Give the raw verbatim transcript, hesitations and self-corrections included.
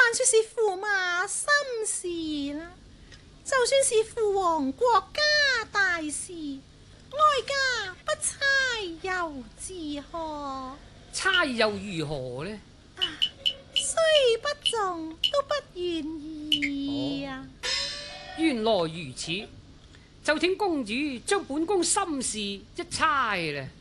但說是駙馬心事啦，就算是父王國家大事，哀家不猜又自何？ 猜又如何呢？ 啊，雖不中都不願意啊！ 哦，原來如此，就請公主將本宮心事一猜啦。